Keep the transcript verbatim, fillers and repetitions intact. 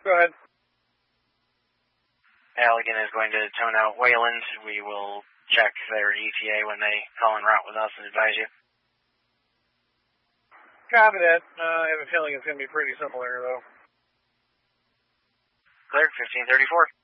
Go ahead. Allegan is going to tone out Wayland. We will check their E T A when they call en route with us and advise you. Copy that. Uh, I have a feeling it's going to be pretty similar, though. Clear, fifteen thirty-four.